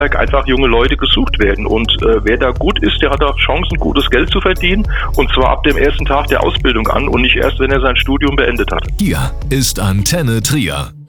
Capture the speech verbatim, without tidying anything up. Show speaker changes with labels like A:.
A: einfach junge Leute gesucht werden. Und äh, wer da gut ist, der hat auch Chancen, gutes Geld zu verdienen. Und zwar ab dem ersten Tag der Ausbildung an und nicht erst, wenn er sein Studium beendet hat.
B: Hier ist Antenne Trier.